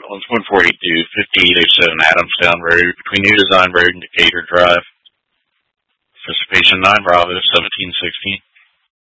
It's 142, 5807 Adamstown Road, between New Design Road and Decatur Drive. Participation 9 Bravo, 1716.